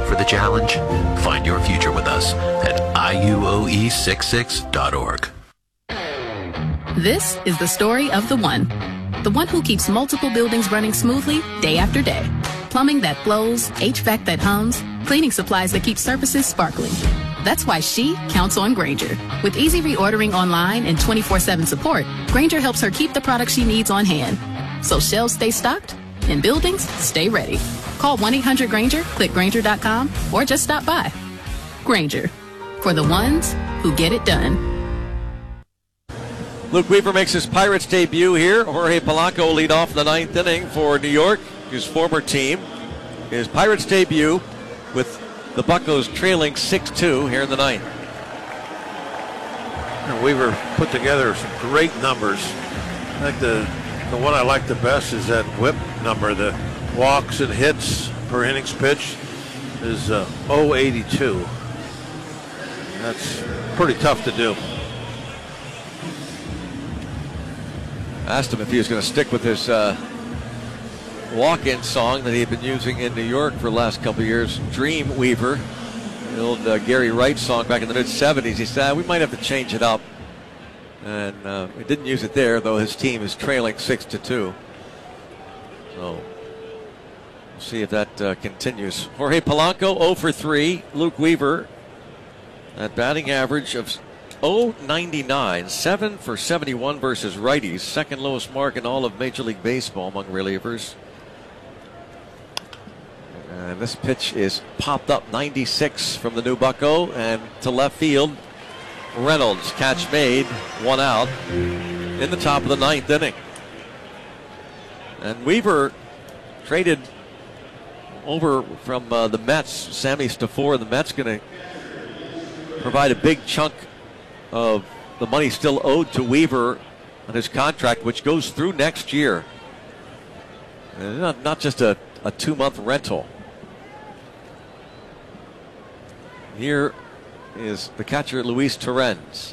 for the challenge? Find your future with us at IUOE66.org. This is the story of the one who keeps multiple buildings running smoothly day after day. Plumbing that flows, HVAC that hums, cleaning supplies that keep surfaces sparkling. That's why she counts on Grainger. With easy reordering online and 24/7 support, Grainger helps her keep the products she needs on hand. So shelves stay stocked and buildings stay ready. Call 1-800-GRAINGER, click Grainger.com, or just stop by. Grainger, for the ones who get it done. Luke Weaver makes his Pirates debut here. Jorge Polanco will lead off in the ninth inning for New York, his former team. His Pirates debut with the Buccos trailing 6-2 here in the ninth. And Weaver put together some great numbers. I think the one I like the best is that whip number. The walks and hits per innings pitched is 0.82. That's pretty tough to do. Asked him if he was going to stick with his walk-in song that he had been using in New York for the last couple of years, Dream Weaver, the old Gary Wright song back in the mid-'70s. He said, we might have to change it up. And he didn't use it there, though his team is trailing 6-2. So we'll see if that continues. Jorge Polanco 0 for 3. Luke Weaver at batting average of .099, 7 for 71 versus righties, second lowest mark in all of Major League Baseball among relievers. And this pitch is popped up 96 from the new Bucco and to left field. Reynolds, catch made, 1 out in the top of the ninth inning. And Weaver traded over from the Mets, Sammy Stafor. The Mets going to provide a big chunk of the money still owed to Weaver on his contract, which goes through next year. And not just a 2-month rental. Here is the catcher, Luis Torrens.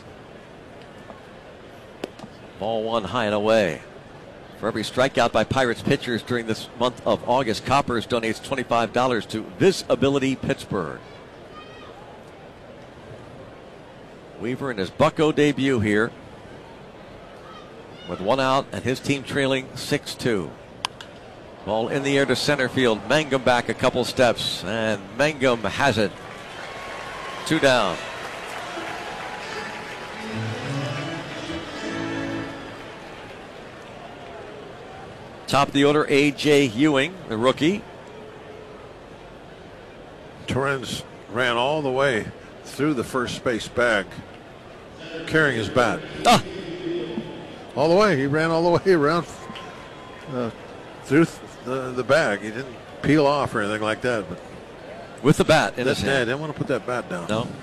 Ball 1 high and away. For every strikeout by Pirates pitchers during this month of August, Coppers donates $25 to Visibility Pittsburgh. Weaver in his Bucco debut here with 1 out and his team trailing 6-2. Ball in the air to center field. Mangum back a couple steps, and Mangum has it. 2 down. Top of the order, A.J. Ewing, the rookie. Torrens ran all the way through the first base bag, carrying his bat. All the way. He ran all the way around through the bag. He didn't peel off or anything like that. But with the bat in his hand. I didn't want to put that bat down. No.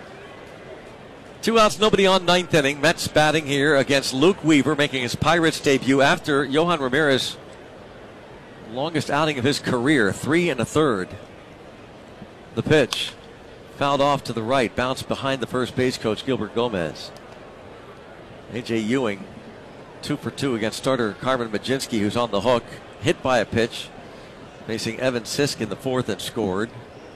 2 outs, nobody on, ninth inning. Mets batting here against Luke Weaver, making his Pirates debut after Yohan Ramirez, longest outing of his career, 3 1/3. The pitch fouled off to the right, bounced behind the first base coach, Gilbert Gomez. A.J. Ewing, 2 for 2 against starter Carmen Mlodzinski, who's on the hook, hit by a pitch, facing Evan Sisk in the 4th and scored.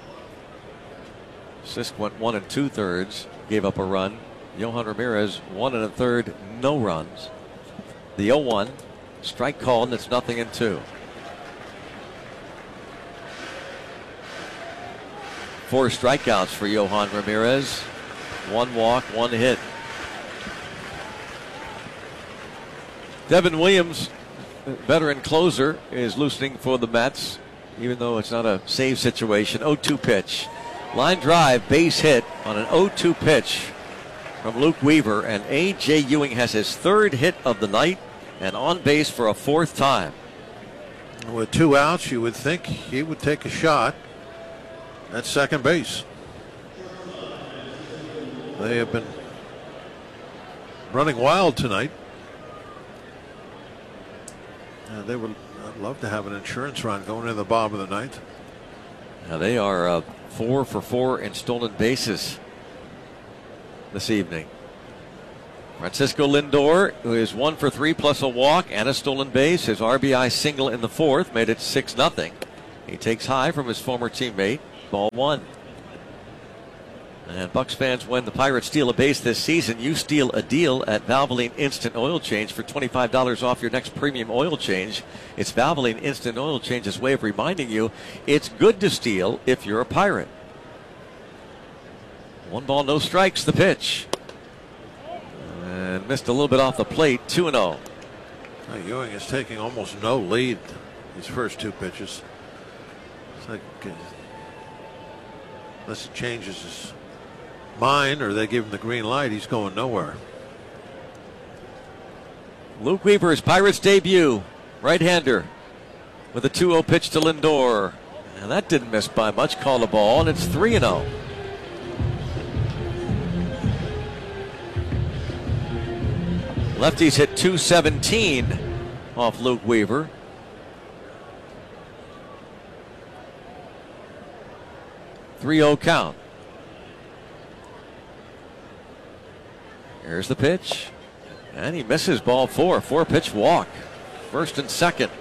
Sisk went 1 2/3, gave up a run. Yohan Ramirez, 1 1/3, no runs. The 0-1, strike called, and it's 0-2. 4 strikeouts for Yohan Ramirez, 1 walk, 1 hit. Devin Williams, veteran closer, is loosening for the Mets, even though it's not a save situation. 0-2 pitch. Line drive, base hit on an 0-2 pitch from Luke Weaver, and A.J. Ewing has his 3rd hit of the night and on base for a 4th time. With 2 outs, you would think he would take a shot at second base. They have been running wild tonight. They would love to have an insurance run going into the bottom of the ninth. Now they are 4 for 4 in stolen bases this evening. Francisco Lindor, who is 1 for 3 plus a walk and a stolen base. His RBI single in the 4th made it 6-0. He takes high from his former teammate. Ball one. And Bucks fans, when the Pirates steal a base this season, you steal a deal at Valvoline Instant Oil Change for $25 off your next premium oil change. It's Valvoline Instant Oil Change's way of reminding you it's good to steal if you're a Pirate. 1 ball, no strikes, the pitch. And missed a little bit off the plate, 2-0. Ewing is taking almost no lead these first 2 pitches. It's like, unless he changes his mind or they give him the green light, he's going nowhere. Luke Weaver's Pirates debut, right-hander, with a 2-0 pitch to Lindor. And that didn't miss by much, called a ball, and it's 3-0. Lefties hit 217 off Luke Weaver. .30 count. Here's the pitch. And he misses ball 4. 4-pitch walk. First and second.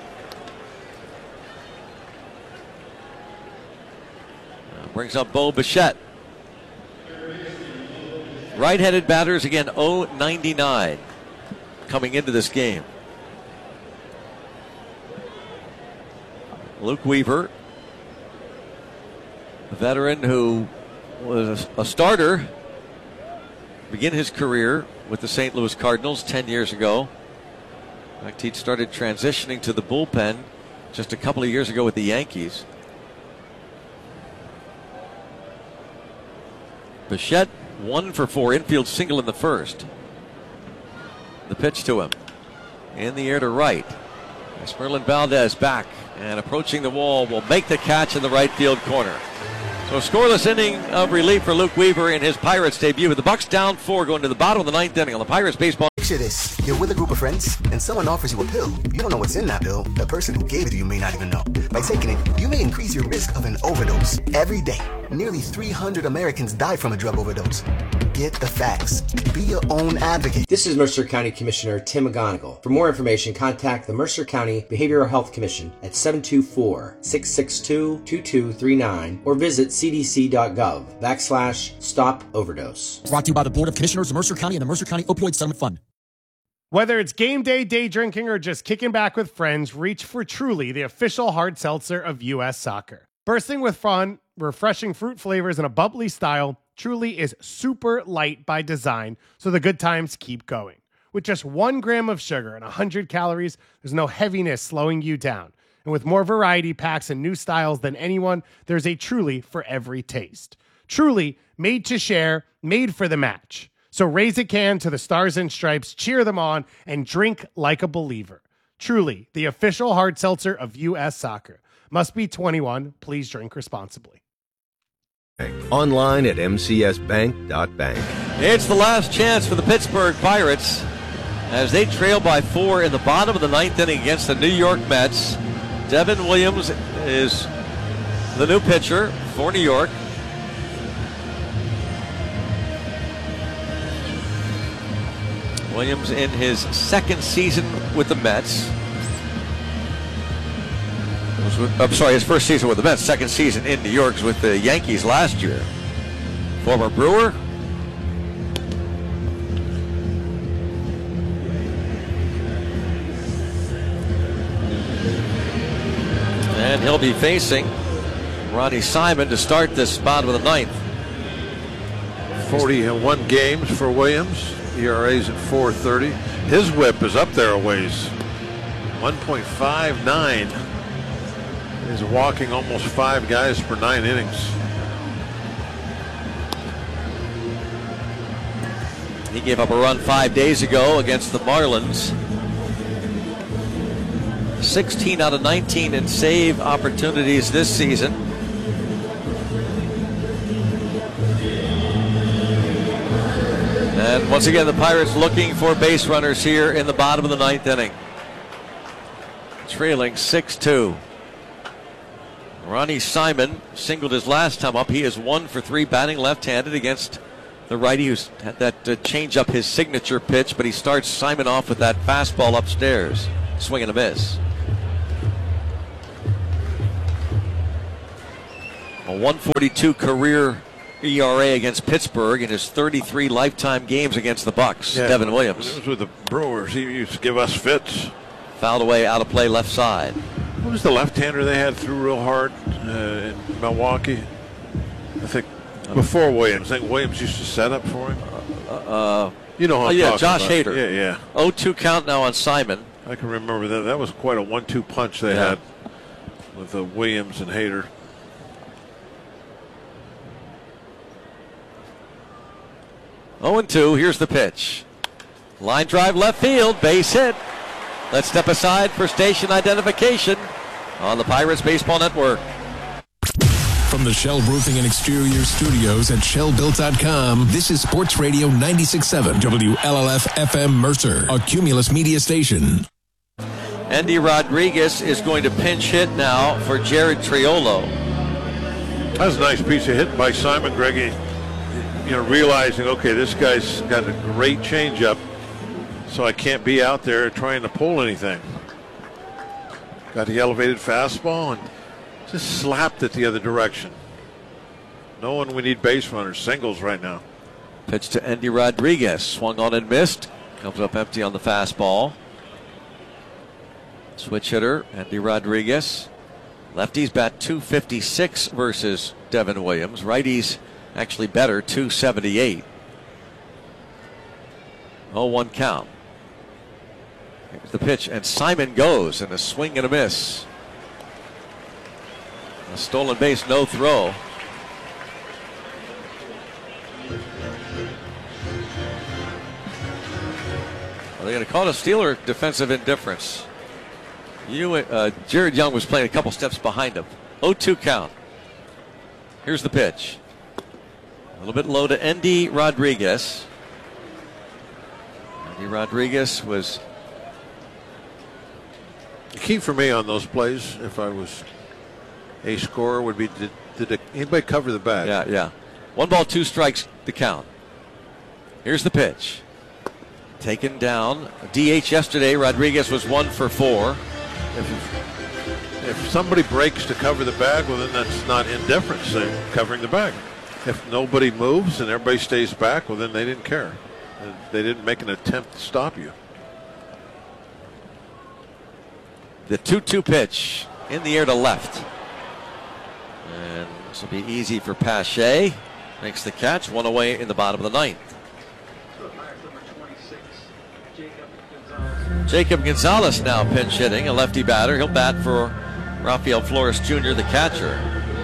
Brings up Bo Bichette. Right-handed batters again, 0-99 coming into this game. Luke Weaver, a veteran who was a starter, begin his career with the St. Louis Cardinals 10 years ago. In fact, he started transitioning to the bullpen just a couple of years ago with the Yankees. Bichette 1 for 4, infield single in the first. The pitch to him. In the air to right. Esmerlin Valdez back and approaching the wall, will make the catch in the right field corner. So scoreless inning of relief for Luke Weaver in his Pirates debut, with the Bucks down 4 going to the bottom of the 9th inning on the Pirates baseball. Picture this. You're with a group of friends, and someone offers you a pill. You don't know what's in that pill. The person who gave it to you may not even know. By taking it, you may increase your risk of an overdose. Every day, nearly 300 Americans die from a drug overdose. Get the facts. Be your own advocate. This is Mercer County Commissioner Tim McGonigal. For more information, contact the Mercer County Behavioral Health Commission at 724-662-2239 or visit cdc.gov/stop overdose. Brought to you by the Board of Commissioners of Mercer County and the Mercer County Opioid Settlement Fund. Whether it's game day, day drinking, or just kicking back with friends, reach for Truly, the official hard seltzer of U.S. Soccer. Bursting with fun, refreshing fruit flavors, and a bubbly style, Truly is super light by design, so the good times keep going. With just 1 gram of sugar and 100 calories, there's no heaviness slowing you down. And with more variety packs and new styles than anyone, there's a Truly for every taste. Truly, made to share, made for the match. So raise a can to the Stars and Stripes, cheer them on, and drink like a believer. Truly, the official hard seltzer of U.S. Soccer. Must be 21. Please drink responsibly. Online at mcsbank.bank. It's the last chance for the Pittsburgh Pirates as they trail by 4 in the bottom of the 9th inning against the New York Mets. Devin Williams is the new pitcher for New York. Williams in his 2nd season with the Mets. His 1st season with the Mets, 2nd season in New York with the Yankees last year. Former Brewer. And he'll be facing Ronnie Simon to start this bottom of the 9th. 41 games for Williams. ERA's at 4.30. His whip is up there a ways. 1.59. He's walking almost 5 guys per 9 innings. He gave up a run 5 days ago against the Marlins. 16 out of 19 in save opportunities this season. And once again, the Pirates looking for base runners here in the bottom of the 9th inning. Trailing 6-2. Ronnie Simon singled his last time up. He is 1 for 3 batting left-handed against the righty who's had that change up his signature pitch, but he starts Simon off with that fastball upstairs. Swing and a miss. 1.42 career ERA against Pittsburgh in his 33 lifetime games against the Bucks. Yeah, Devin Williams. It was with the Brewers. He used to give us fits. Fouled away, out of play, left side. Who was the left-hander they had threw real hard in Milwaukee? I think before Williams. I think Williams used to set up for him. You know how I'm talking Josh about. Hader. Yeah. 0-2 count now on Simon. I can remember that. That was quite a 1-2 punch they had with Williams and Hader. Oh, 0-2. Here's the pitch. Line drive left field. Base hit. Let's step aside for station identification on the Pirates Baseball Network. From the Shell Roofing and Exterior Studios at ShellBuilt.com, this is Sports Radio 96.7 WLLF FM Mercer, a Cumulus media station. Endy Rodriguez is going to pinch hit now for Jared Triolo. That was a nice piece of hit by Simon Greggy. Realizing, okay, this guy's got a great changeup, so I can't be out there trying to pull anything. Got the elevated fastball and just slapped it the other direction. No one, we need base runners, singles right now. Pitch to Endy Rodriguez. Swung on and missed. Comes up empty on the fastball. Switch hitter, Endy Rodriguez. Lefties bat .256 versus Devin Williams. Righties actually better, .278. 0-1 count. Here's the pitch, and Simon goes, and a swing and a miss. A stolen base, no throw. Are they going to call it a steal or defensive indifference? Jared Young was playing a couple steps behind him. 0-2 count. Here's the pitch. A little bit low to Endy Rodriguez. Endy Rodriguez was... The key for me on those plays, if I was a scorer, would be did anybody cover the bag? Yeah. 1 ball, 2 strikes the count. Here's the pitch. Taken down. DH yesterday, Rodriguez was 1 for 4. If somebody breaks to cover the bag, well, then that's not indifference. They're covering the bag. If nobody moves and everybody stays back, well, then they didn't care. They didn't make an attempt to stop you. The 2-2 pitch in the air to left. And this will be easy for Pache. Makes the catch. 1 away in the bottom of the 9th. Jacob Gonzalez now pinch hitting, a lefty batter. He'll bat for Rafael Flores Jr., the catcher.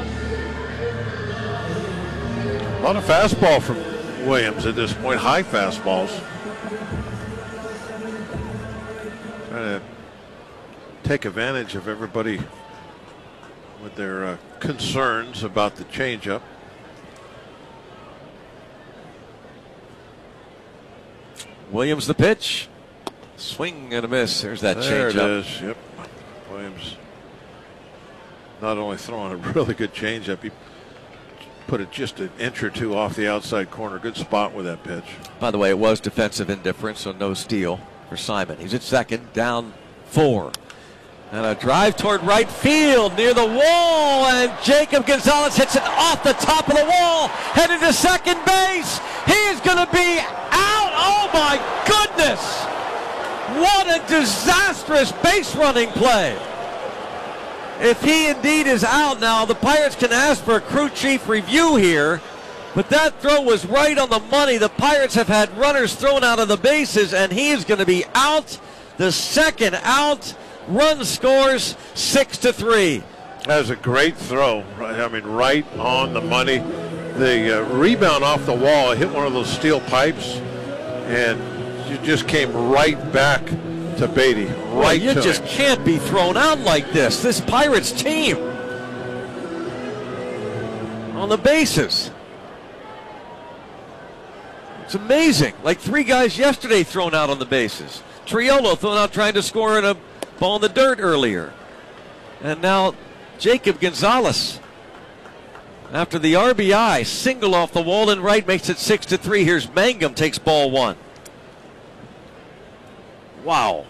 A lot of fastball from Williams at this point, high fastballs. Trying to take advantage of everybody with their concerns about the changeup. Williams the pitch. Swing and a miss. There's that There changeup. it is. Yep. Williams not only throwing a really good changeup, he put it just an inch or two off the outside corner. Good spot with that pitch. By the way, it was defensive indifference, so no steal for Simon. He's at second, down 4. And a drive toward right field near the wall, and Jacob Gonzalez hits it off the top of the wall, headed to second base. He is going to be out. Oh my goodness! What a disastrous base running play. If he indeed is out now, the Pirates can ask for a crew chief review here. But that throw was right on the money. The Pirates have had runners thrown out of the bases, and he is going to be out. The second out. Run scores 6-3. That was a great throw. I mean, right on the money. The rebound off the wall hit one of those steel pipes, and it just came right back to Beatty. Right you to just him. can't be thrown out like this. This Pirates team on the bases. It's amazing. Like 3 guys yesterday thrown out on the bases. Triolo thrown out trying to score in a ball in the dirt earlier. And now Jacob Gonzalez, after the RBI, single off the wall in right, makes it 6-3. Here's Mangum, takes ball 1. Wow.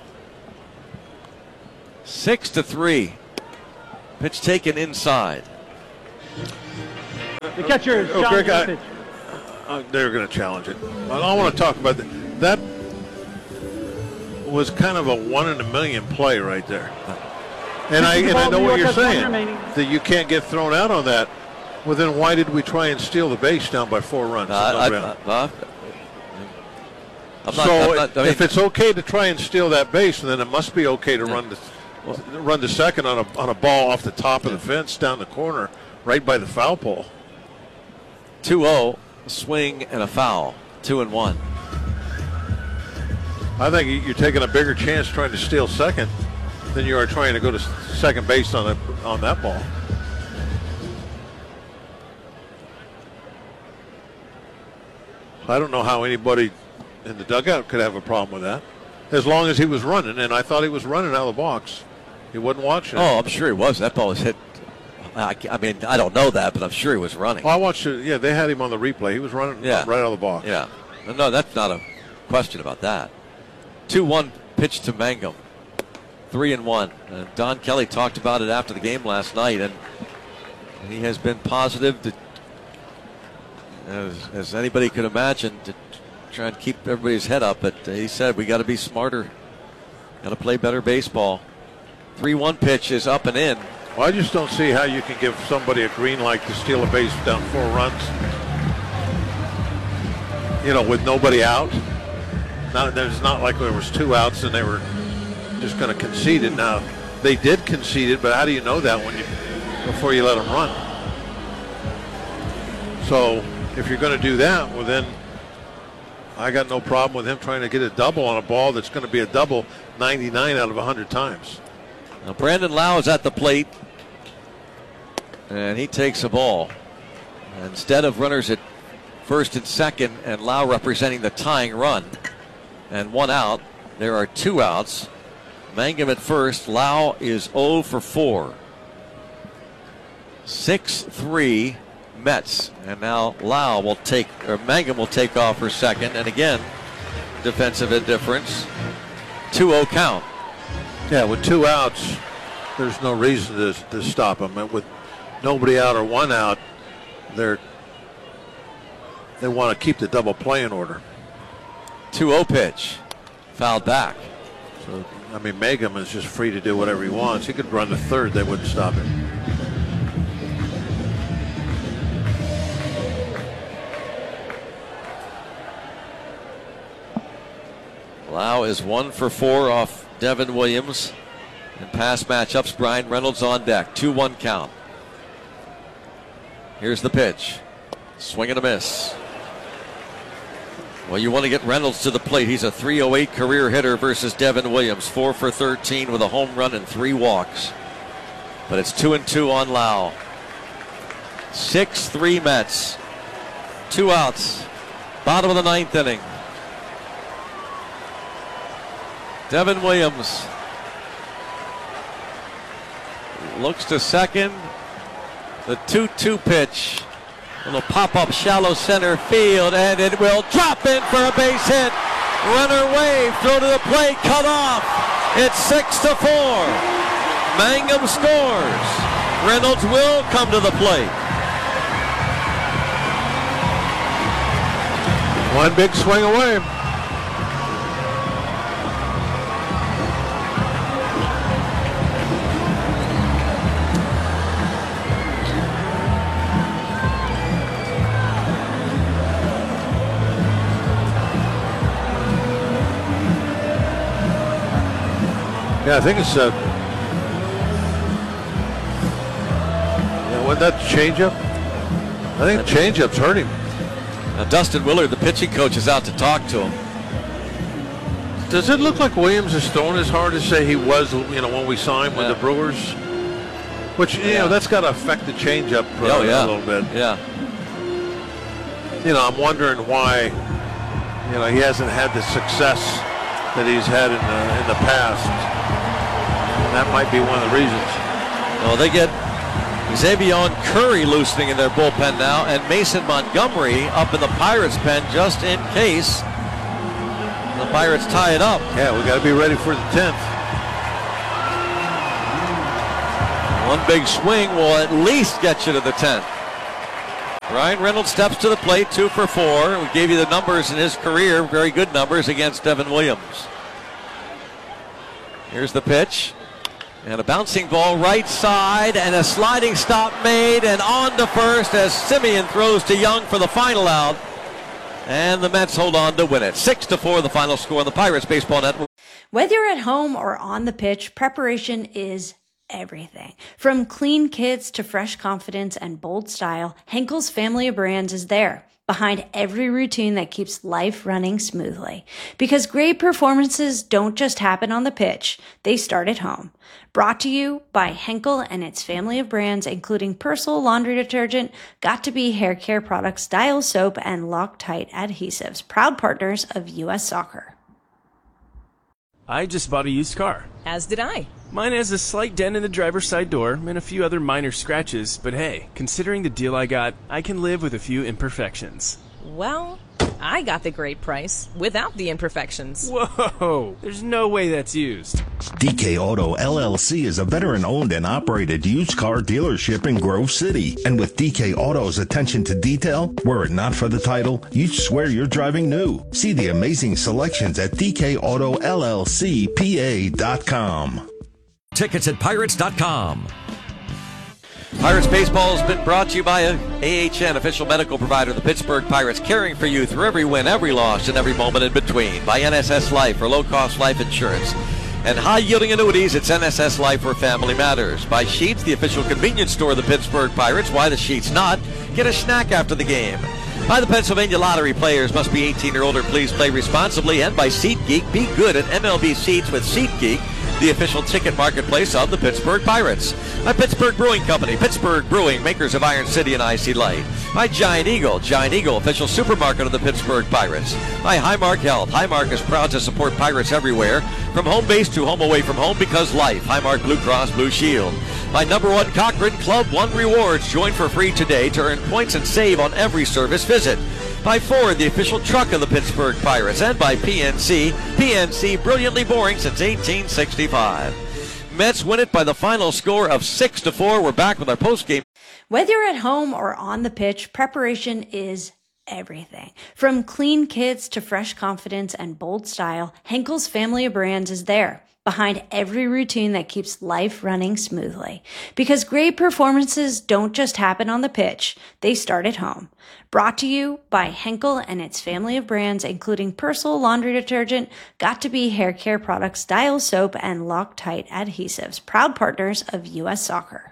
6-3. Pitch taken inside. The catcher is Greg, challenging the pitch. they're going to challenge it. I want to talk about that. Was kind of a 1 in a million play right there. And I know what you're saying, that you can't get thrown out on that. Well, then why did we try and steal the base down by 4 runs? If it's okay to try and steal that base, then it must be okay to run the second on a ball off the top of the fence down the corner, right by the foul pole. 2-0, swing and a foul, 2-1. I think you're taking a bigger chance trying to steal second than you are trying to go to second base on that ball. I don't know how anybody in the dugout could have a problem with that, as long as he was running, and I thought he was running out of the box. He wasn't watching. Oh, I'm sure he was. That ball was hit. I mean, I don't know that, but I'm sure he was running. Well, I watched it. Yeah, they had him on the replay. He was running right out of the box. Yeah. No, that's not a question about that. 2-1 pitch to Mangum. 3-1. Don Kelly talked about it after the game last night, and he has been positive, as anybody could imagine, to try and keep everybody's head up. But he said we got to be smarter, got to play better baseball. 3-1 pitch is up and in. Well, I just don't see how you can give somebody a green light to steal a base down 4 runs. With nobody out. Now, there's not like there was 2 outs and they were just going to concede it. Now, they did concede it, but how do you know that before you let them run? So, if you're going to do that, well then, I got no problem with him trying to get a double on a ball that's going to be a double 99 out of 100 times. Now, Brandon Lau is at the plate, and he takes a ball. Instead of runners at first and second, and Lau representing the tying run, and 1 out, there are 2 outs. Mangum at first. Lau is 0 for 4. 6-3 Mets. And now Mangum will take off for second. And again, defensive indifference. 2-0 count. Yeah, with 2 outs, there's no reason to stop him. With nobody out or 1 out, they want to keep the double play in order. 2-0 pitch. Fouled back. So, Mangum is just free to do whatever he wants. He could run to third. They wouldn't stop him. Lau is 1 for 4 off Devin Williams. In past matchups, Brian Reynolds on deck. 2-1 count. Here's the pitch. Swing and a miss. Well, you want to get Reynolds to the plate. He's a .308 career hitter versus Devin Williams. 4 for 13 with a home run and 3 walks. But it's 2-2 on Lau. 6-3 Mets. 2 outs. Bottom of the 9th inning. Devin Williams looks to second. The 2-2 pitch. Little pop-up shallow center field, and it will drop in for a base hit. Runner wave, throw to the plate, cut off. It's 6-4. Mangum scores. Reynolds will come to the plate. 1 big swing away. Yeah, I think it's wasn't that changeup? I think changeup's hurt him. Now Dustin Willard, the pitching coach, is out to talk to him. Does it look like Williams is throwing as hard as say he was, when we saw him with the Brewers? Which, that's got to affect the changeup a little bit. Yeah. I'm wondering why, he hasn't had the success that he's had in the past. And that might be one of the reasons. Well, they get Xavier Curry loosening in their bullpen now, and Mason Montgomery up in the Pirates pen just in case the Pirates tie it up. Yeah, we got to be ready for the 10th. 1 big swing will at least get you to the 10th. Ryan Reynolds steps to the plate, 2 for 4. We gave you the numbers in his career, very good numbers against Devin Williams. Here's the pitch. And a bouncing ball right side, and a sliding stop made, and on to first as Simeon throws to Young for the final out. And the Mets hold on to win it. 6-4 the final score on the Pirates Baseball Network. Whether you're at home or on the pitch, preparation is everything. From clean kits to fresh confidence and bold style, Henkel's family of brands is there, behind every routine that keeps life running smoothly. Because great performances don't just happen on the pitch, they start at home. Brought to you by Henkel and its family of brands, including Persil laundry detergent, Got2b hair care products, Dial soap, and Loctite adhesives, proud partners of U.S. Soccer. I just bought a used car. As did I. Mine has a slight dent in the driver's side door and a few other minor scratches, but hey, considering the deal I got, I can live with a few imperfections. Well, I got the great price without the imperfections. Whoa, there's no way that's used. DK Auto LLC is a veteran-owned and operated used car dealership in Grove City. And with DK Auto's attention to detail, were it not for the title, you'd swear you're driving new. See the amazing selections at DKAutoLLCPA.com. Tickets at Pirates.com. Pirates Baseball has been brought to you by AHN, official medical provider of the Pittsburgh Pirates, caring for you through every win, every loss, and every moment in between. By NSS Life for low-cost life insurance. And high-yielding annuities, it's NSS Life where family matters. By Sheets, the official convenience store of the Pittsburgh Pirates. Why the Sheets not? Get a snack after the game. By the Pennsylvania Lottery, players must be 18 or older. Please play responsibly. And by SeatGeek, be good at MLB seats with SeatGeek, the official ticket marketplace of the Pittsburgh Pirates. By Pittsburgh Brewing Company, Pittsburgh Brewing, makers of Iron City and Icy Light. By Giant Eagle, official supermarket of the Pittsburgh Pirates. By Highmark Health, Highmark is proud to support Pirates everywhere, from home base to home away from home, because life. Highmark Blue Cross Blue Shield. By number 1 Cochrane Club One Rewards, join for free today to earn points and save on every service visit. By Ford, the official truck of the Pittsburgh Pirates. And by PNC, brilliantly boring since 1865. Mets win it by the final score of 6-4. We're back with our postgame. Whether you're at home or on the pitch, preparation is everything. From clean kits to fresh confidence and bold style, Henkel's family of brands is there, behind every routine that keeps life running smoothly. Because great performances don't just happen on the pitch, they start at home. Brought to you by Henkel and its family of brands, including Persil laundry detergent, Got2b hair care products, Dial soap, and Loctite adhesives, proud partners of U.S. Soccer.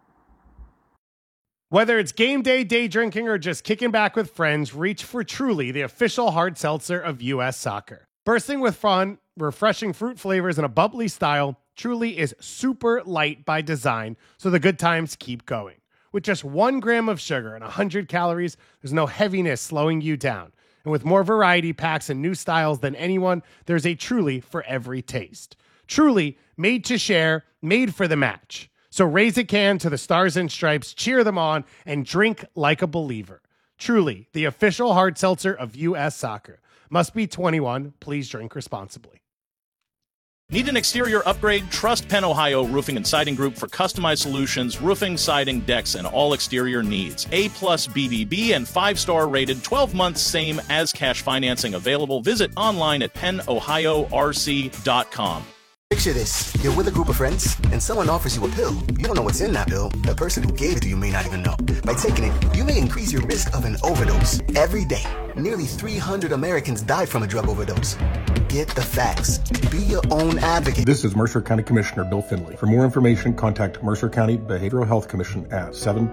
Whether it's game day, day drinking, or just kicking back with friends, reach for Truly, the official hard seltzer of U.S. Soccer. Bursting with fun, refreshing fruit flavors, and a bubbly style, Truly is super light by design, so the good times keep going. With just 1 gram of sugar and 100 calories, there's no heaviness slowing you down. And with more variety packs and new styles than anyone, there's a Truly for every taste. Truly, made to share, made for the match. So raise a can to the Stars and Stripes, cheer them on, and drink like a believer. Truly, the official hard seltzer of U.S. Soccer. Must be 21. Please drink responsibly. Need an exterior upgrade? Trust Penn Ohio Roofing and Siding Group for customized solutions, roofing, siding, decks, and all exterior needs. A+ BBB and 5-star rated, 12 months same as cash financing available. Visit online at pennohiorc.com. Picture this. You're with a group of friends, and someone offers you a pill. You don't know what's in that pill. The person who gave it to you may not even know. By taking it, you may increase your risk of an overdose. Every day, nearly 300 Americans die from a drug overdose. Get the facts. Be your own advocate. This is Mercer County Commissioner Bill Finley. For more information, contact Mercer County Behavioral Health Commission at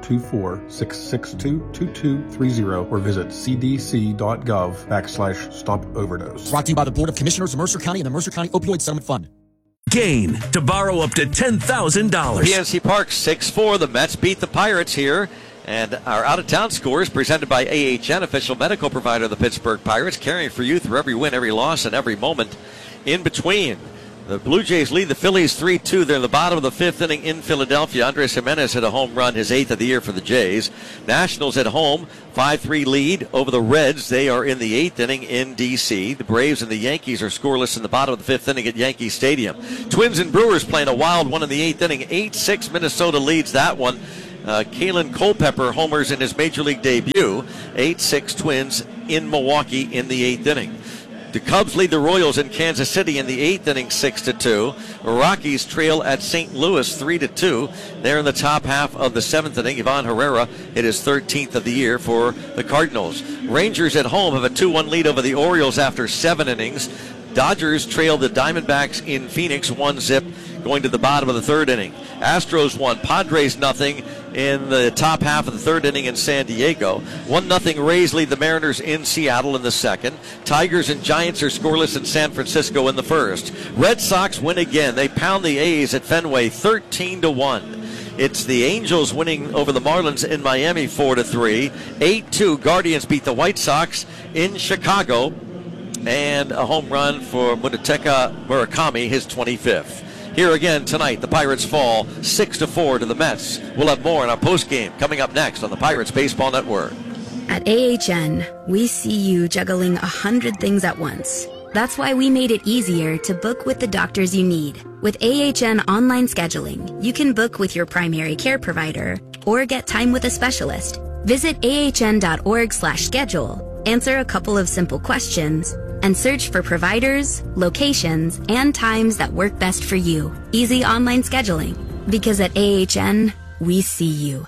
724-662-2230 or visit cdc.gov/stop overdose. Brought to you by the Board of Commissioners of Mercer County and the Mercer County Opioid Settlement Fund. Gain to borrow up to $10,000. PNC Park 6-4. The Mets beat the Pirates here. And our out-of-town score is presented by AHN, official medical provider of the Pittsburgh Pirates, caring for you through every win, every loss, and every moment in between. The Blue Jays lead the Phillies 3-2. They're in the bottom of the 5th inning in Philadelphia. Andres Jimenez hit a home run, his 8th of the year for the Jays. Nationals at home, 5-3 lead over the Reds. They are in the 8th inning in D.C. The Braves and the Yankees are scoreless in the bottom of the 5th inning at Yankee Stadium. Twins and Brewers playing a wild one in the 8th inning. 8-6 Minnesota leads that one. Kalen Culpepper homers in his Major League debut. 8-6 Twins in Milwaukee in the 8th inning. The Cubs lead the Royals in Kansas City in the 8th inning 6-2. Rockies trail at St. Louis 3-2. They're in the top half of the 7th inning. Ivan Herrera hit his 13th of the year for the Cardinals. Rangers at home have a 2-1 lead over the Orioles after 7 innings. Dodgers trail the Diamondbacks in Phoenix 1-0 going to the bottom of the 3rd inning. Astros 1, Padres 0 in the top half of the 3rd inning in San Diego. 1-0 Rays lead the Mariners in Seattle in the 2nd. Tigers and Giants are scoreless in San Francisco in the 1st. Red Sox win again. They pound the A's at Fenway 13-1. It's the Angels winning over the Marlins in Miami 4-3. 8-2 Guardians beat the White Sox in Chicago. And a home run for Munetaka Murakami, his 25th. Here again tonight, the Pirates fall 6-4 to the Mets. We'll have more in our postgame coming up next on the Pirates Baseball Network. At AHN, we see you juggling 100 things at once. That's why we made it easier to book with the doctors you need. With AHN online scheduling, you can book with your primary care provider or get time with a specialist. Visit ahn.org/schedule, answer a couple of simple questions, and search for providers, locations, and times that work best for you. Easy online scheduling. Because at AHN, we see you.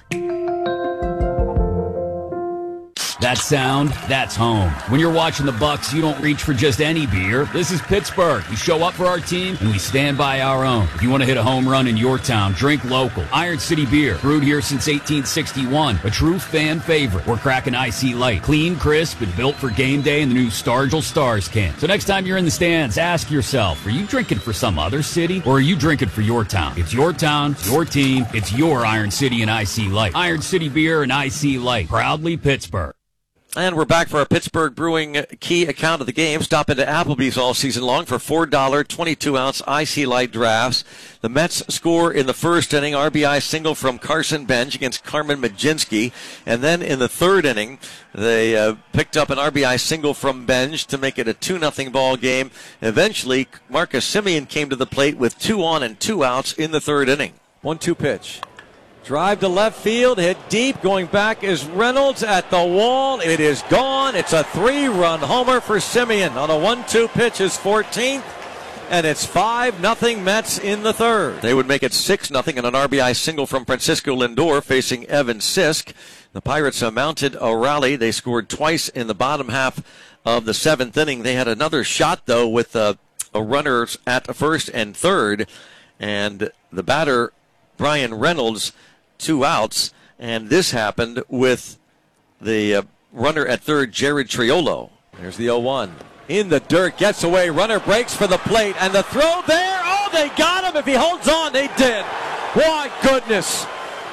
That sound, that's home. When you're watching the Bucks, you don't reach for just any beer. This is Pittsburgh. We show up for our team, and we stand by our own. If you want to hit a home run in your town, drink local. Iron City Beer, brewed here since 1861. A true fan favorite. We're cracking IC Light. Clean, crisp, and built for game day in the new Stargell Stars can. So next time you're in the stands, ask yourself, are you drinking for some other city, or are you drinking for your town? It's your town, it's your team, it's your Iron City and IC Light. Iron City Beer and IC Light. Proudly Pittsburgh. And we're back for our Pittsburgh Brewing key account of the game. Stop into Applebee's all season long for $4 22-ounce IC Light drafts. The Mets score in the 1st inning, RBI single from Carson Bench against Carmen Majinski. And then in the 3rd inning, they picked up an RBI single from Bench to make it a 2-0 ball game. Eventually, Marcus Semien came to the plate with 2 on and 2 outs in the 3rd inning. 1-2 pitch. Drive to left field, hit deep, going back is Reynolds at the wall. It is gone. It's a 3-run homer for Semien on a 1-2 pitch, his 14th, and it's 5-0 Mets in the 3rd. They would make it 6-0 on an RBI single from Francisco Lindor facing Evan Sisk. The Pirates mounted a rally. They scored twice in the bottom half of the 7th inning. They had another shot, though, with a runners at 1st and 3rd, and the batter, Brian Reynolds, 2 outs, and this happened with the runner at 3rd, Jared Triolo. There's the 0-1. In the dirt, gets away, runner breaks for the plate, and the throw there. Oh, they got him. If he holds on, they did. My goodness.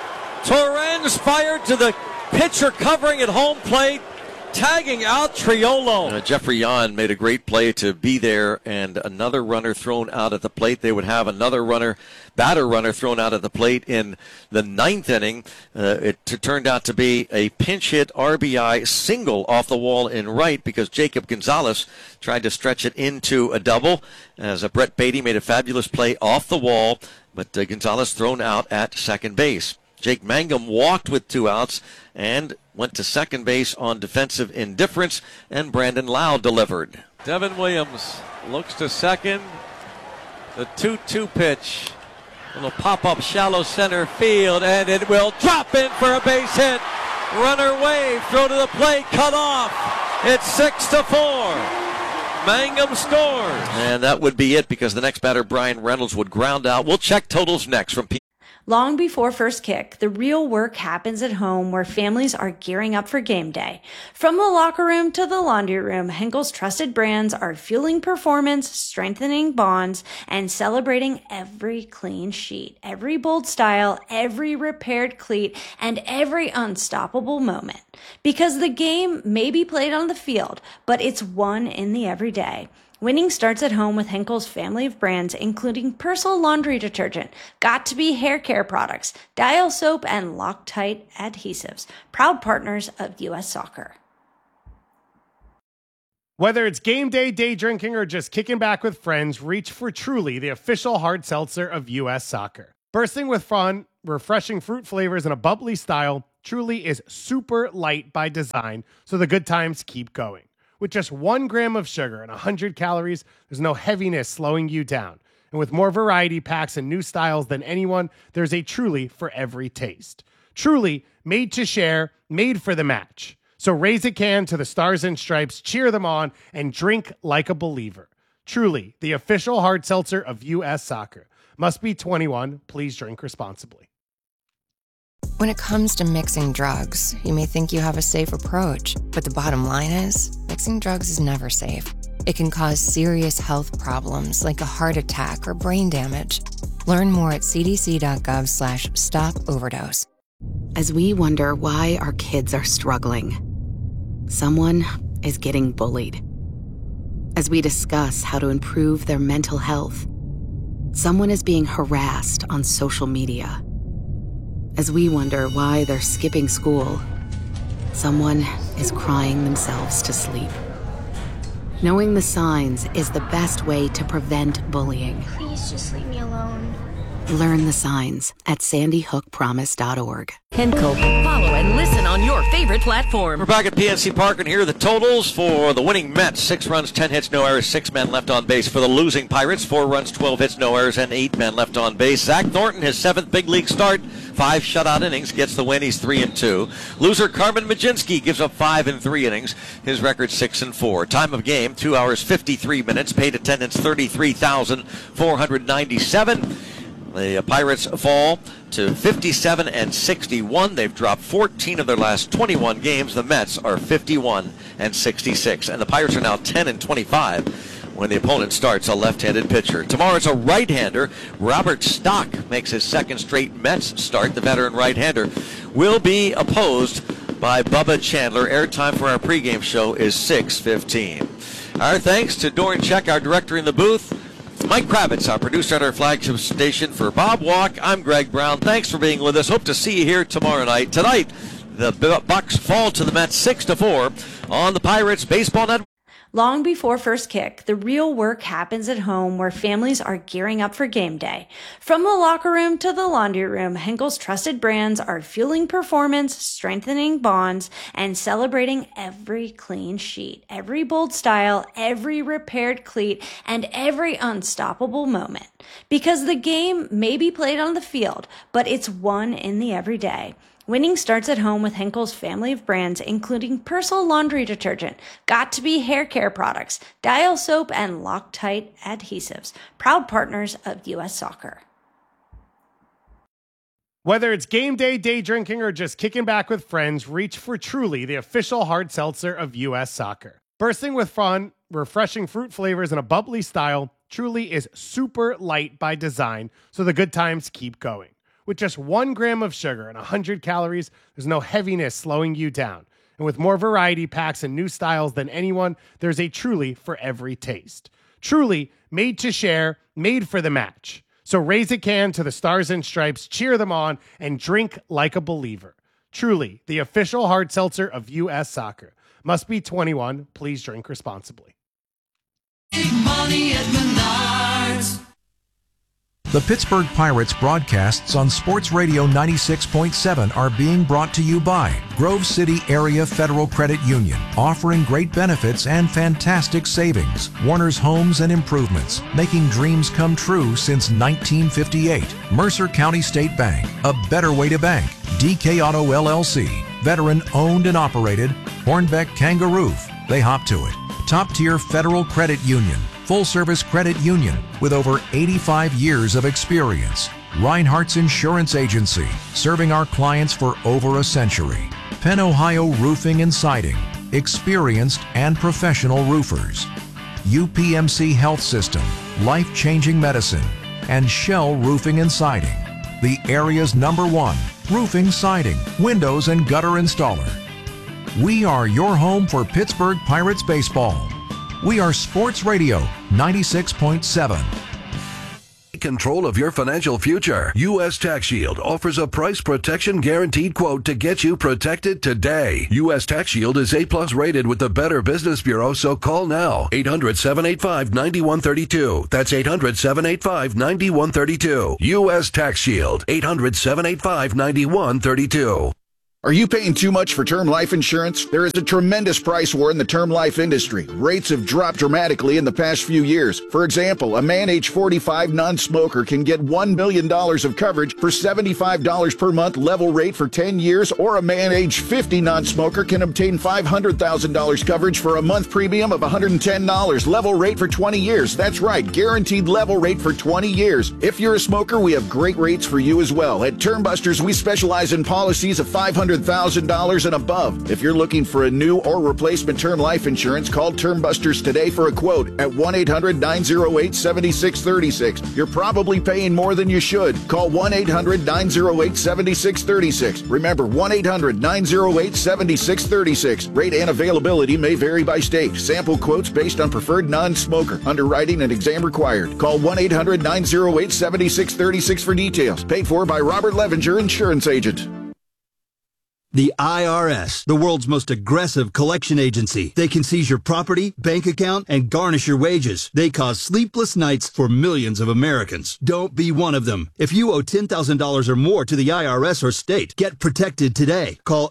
Torrens fired to the pitcher covering at home plate, tagging out Triolo. Jeffrey Yan made a great play to be there, and another runner thrown out at the plate. They would have another batter runner thrown out at the plate in the 9th inning. It turned out to be a pinch hit RBI single off the wall in right because Jacob Gonzalez tried to stretch it into a double as Brett Beatty made a fabulous play off the wall, but Gonzalez thrown out at second base. Jake Mangum walked with 2 outs and went to second base on defensive indifference, and Brandon Lau delivered. Devin Williams looks to second. The 2-2 pitch. Little pop-up shallow center field, and it will drop in for a base hit. Runner wave, throw to the plate, cut off. It's 6-4. Mangum scores. And that would be it because the next batter, Brian Reynolds, would ground out. We'll check totals next from Long before first kick, the real work happens at home where families are gearing up for game day. From the locker room to the laundry room, Henkel's trusted brands are fueling performance, strengthening bonds, and celebrating every clean sheet, every bold style, every repaired cleat, and every unstoppable moment. Because the game may be played on the field, but it's won in the everyday. Winning starts at home with Henkel's family of brands, including Persil laundry detergent, Got2b hair care products, Dial soap, and Loctite adhesives, proud partners of U.S. Soccer. Whether it's game day, day drinking, or just kicking back with friends, reach for Truly, the official hard seltzer of U.S. Soccer. Bursting with fun, refreshing fruit flavors in a bubbly style, Truly is super light by design, so the good times keep going. With just 1 gram of sugar and 100 calories, there's no heaviness slowing you down. And with more variety packs and new styles than anyone, there's a Truly for every taste. Truly, made to share, made for the match. So raise a can to the Stars and Stripes, cheer them on, and drink like a believer. Truly, the official hard seltzer of U.S. Soccer. Must be 21. Please drink responsibly. When it comes to mixing drugs, you may think you have a safe approach, but the bottom line is, mixing drugs is never safe. It can cause serious health problems like a heart attack or brain damage. Learn more at cdc.gov/stop-overdose. As we wonder why our kids are struggling, someone is getting bullied. As we discuss how to improve their mental health, someone is being harassed on social media. As we wonder why they're skipping school, someone is crying themselves to sleep. Knowing the signs is the best way to prevent bullying. Please just leave me alone. Learn the signs at sandyhookpromise.org. Henkel. Follow and listen on your favorite platform. We're back at PNC Park, and here are the totals for the winning Mets. 6 runs, 10 hits, no errors, 6 men left on base. For the losing Pirates, 4 runs, 12 hits, no errors, and 8 men left on base. Zach Thornton, his 7th big league start, 5 shutout innings, gets the win. He's 3-2. Loser Carmen Mlodzinski gives up 5 in 3 innings. His record 6-4. Time of game, 2 hours, 53 minutes. Paid attendance, 33,497. The Pirates fall to 57-61. They've dropped 14 of their last 21 games. The Mets are 51-66. And the Pirates are now 10-25 when the opponent starts a left-handed pitcher. Tomorrow it's a right-hander. Robert Stock makes his 2nd straight Mets start. The veteran right-hander will be opposed by Bubba Chandler. Airtime for our pregame show is 6:15. Our thanks to Doran Check, our director in the booth. Mike Kravitz, our producer at our flagship station. For Bob Walk, I'm Greg Brown. Thanks for being with us. Hope to see you here tomorrow night. Tonight, the Bucks fall to the Mets 6-4 on the Pirates Baseball Network. Long before first kick, the real work happens at home where families are gearing up for game day. From the locker room to the laundry room, Henkel's trusted brands are fueling performance, strengthening bonds, and celebrating every clean sheet, every bold style, every repaired cleat, and every unstoppable moment. Because the game may be played on the field, but it's won in the everyday. Winning starts at home with Henkel's family of brands, including Persil laundry detergent, Got2b hair care products, Dial soap, and Loctite adhesives. Proud partners of U.S. Soccer. Whether it's game day, day drinking, or just kicking back with friends, reach for Truly, the official hard seltzer of U.S. Soccer. Bursting with fun, refreshing fruit flavors in a bubbly style, Truly is super light by design, so the good times keep going. With just 1 gram of sugar and 100 calories, there's no heaviness slowing you down. And with more variety packs and new styles than anyone, there's a Truly for every taste. Truly, made to share, made for the match. So raise a can to the Stars and Stripes, cheer them on, and drink like a believer. Truly, the official hard seltzer of U.S. Soccer. Must be 21. Please drink responsibly. Big money at Menards. The Pittsburgh Pirates broadcasts on Sports Radio 96.7 are being brought to you by Grove City Area Federal Credit Union, offering great benefits and fantastic savings. Warner's Homes and Improvements, making dreams come true since 1958. Mercer County State Bank, a better way to bank. DK Auto LLC, veteran owned and operated. Hornbeck Kangaroo, they hop to it. Top tier Federal Credit Union, full-service credit union with over 85 years of experience. Reinhardt's Insurance Agency, serving our clients for over a century. Penn Ohio Roofing and Siding, experienced and professional roofers. UPMC Health System, life-changing medicine. And Shell Roofing and Siding, the area's #1 roofing, siding, windows, and gutter installer. We are your home for Pittsburgh Pirates baseball. We are Sports Radio 96.7. take control of your financial future. U.S. Tax Shield offers a price protection guaranteed quote to get you protected today. U.S. Tax Shield is A+ rated with the Better Business Bureau, so call now. 800-785-9132. That's 800-785-9132. U.S. Tax Shield. 800-785-9132. Are you paying too much for term life insurance? There is a tremendous price war in the term life industry. Rates have dropped dramatically in the past few years. For example, a man age 45 non-smoker can get $1 million of coverage for $75 per month level rate for 10 years, or a man age 50 non-smoker can obtain $500,000 coverage for a month premium of $110 level rate for 20 years. That's right, guaranteed level rate for 20 years. If you're a smoker, we have great rates for you as well. At Term Busters, we specialize in policies of $500,000 and above. If you're looking for a new or replacement term life insurance, call Term Busters today for a quote at 1-800-908-7636. You're probably paying more than you should. Call 1-800-908-7636. Remember, 1-800-908-7636. Rate and availability may vary by state. Sample quotes based on preferred non-smoker. Underwriting and exam required. Call 1-800-908-7636 for details. Paid for by Robert Levenger, Insurance Agent. The IRS, the world's most aggressive collection agency. They can seize your property, bank account, and garnish your wages. They cause sleepless nights for millions of Americans. Don't be one of them. If you owe $10,000 or more to the IRS or state, get protected today. Call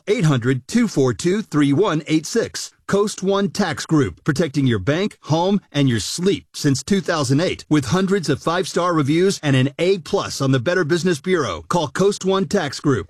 800-242-3186. Coast One Tax Group, protecting your bank, home, and your sleep since 2008. With hundreds of 5-star reviews and an A+ on the Better Business Bureau. Call Coast One Tax Group,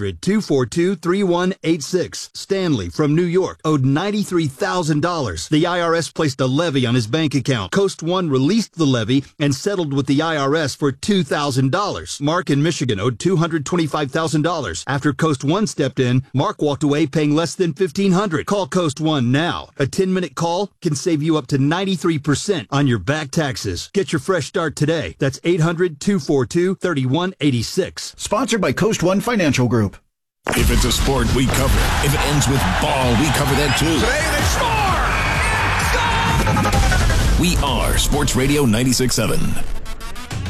800-242-3186. Stanley from New York owed $93,000. The IRS placed a levy on his bank account. Coast One released the levy and settled with the IRS for $2,000. Mark in Michigan owed $225,000. After Coast One stepped in, Mark walked away paying less than $1,500. Call Coast One now. A 10-minute call can save you up to 93% on your back taxes. Get your fresh start today. That's 800-242-3186. Sponsored by Coast One Financial Group. If it's a sport, we cover it. If it ends with ball, we cover that too. Today they score! We are Sports Radio 96.7.